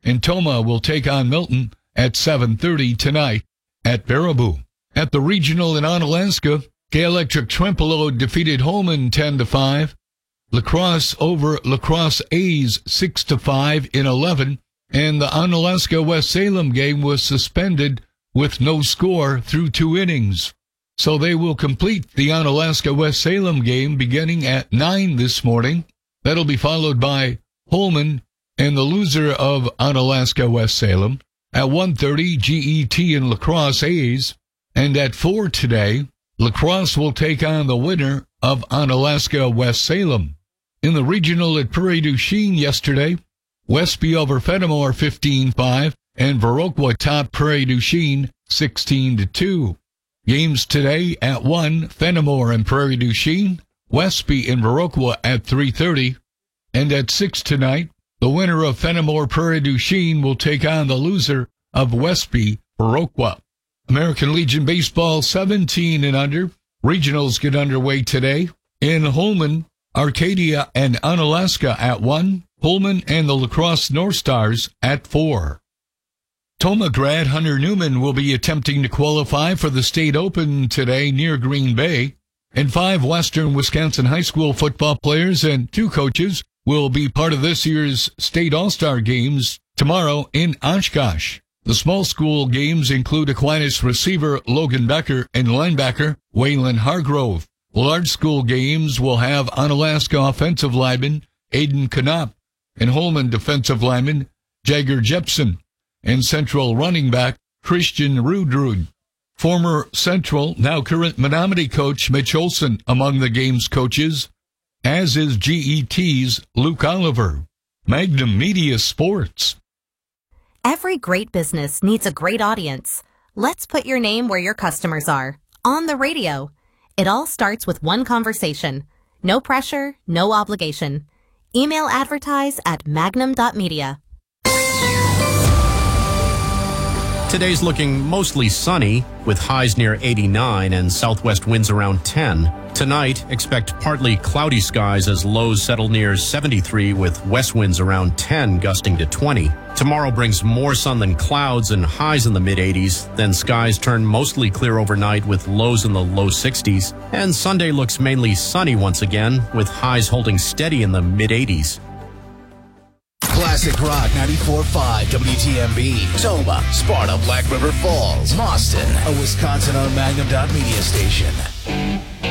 and Toma will take on Milton at 7:30 tonight at Baraboo. At the regional in Onalaska, Gay-Electric Trempealeau defeated Holman 10-5. La Crosse over La Crosse A's 6-5 in 11, and the Onalaska West Salem game was suspended with no score through 2 innings. So they will complete the Onalaska West Salem game beginning at 9 this morning. That'll be followed by Holman and the loser of Onalaska West Salem. At 1:30, GET and La Crosse A's. And at 4 today, La Crosse will take on the winner of Onalaska West Salem. In the regional at Prairie du Chien yesterday, Westby over Fenimore 15-5, and Viroqua topped Prairie du Chien 16-2. Games today at 1, Fenimore and Prairie du Chien, Westby and Viroqua at 3:30, and at 6 tonight, the winner of Fenimore Prairie du Chien will take on the loser of Westby Viroqua. American Legion Baseball 17 and under. Regionals get underway today. In Holman, Arcadia and Onalaska at 1. Holman and the La Crosse North Stars at 4. Toma grad Hunter Newman will be attempting to qualify for the State Open today near Green Bay. And 5 Western Wisconsin high school football players and 2 coaches will be part of this year's State All-Star Games tomorrow in Oshkosh. The small school games include Aquinas receiver Logan Becker and linebacker Waylon Hargrove. Large school games will have Onalaska offensive lineman Aiden Knopp and Holman defensive lineman Jagger Jepson and Central running back Christian Rudrud. Former Central, now current Menominee coach Mitch Olson among the game's coaches, as is GET's Luke Oliver. Magnum Media Sports. Every great business needs a great audience. Let's put your name where your customers are. On the radio. It all starts with one conversation. No pressure, no obligation. Email advertise at magnum.media. Today's looking mostly sunny, with highs near 89 and southwest winds around 10. Tonight, expect partly cloudy skies as lows settle near 73 with west winds around 10 gusting to 20. Tomorrow brings more sun than clouds and highs in the mid-80s. Then skies turn mostly clear overnight with lows in the low 60s. And Sunday looks mainly sunny once again, with highs holding steady in the mid-80s. Classic Rock 94.5 WTMB, Toma, Sparta, Black River Falls, Mauston, a Wisconsin-owned Magnum.media station.